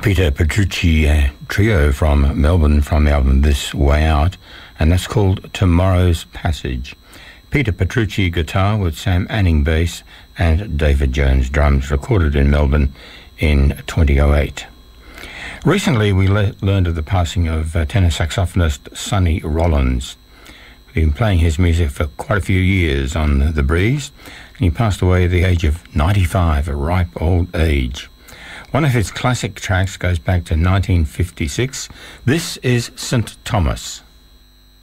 Peter Petrucci trio from Melbourne from the album This Way Out, and that's called Tomorrow's Passage. Peter Petrucci guitar with Sam Anning bass and David Jones drums, recorded in Melbourne in 2008. Recently we learned of the passing of tenor saxophonist Sonny Rollins. We've been playing his music for quite a few years on The Breeze, and he passed away at the age of 95, a ripe old age. One of his classic tracks goes back to 1956. This is St. Thomas.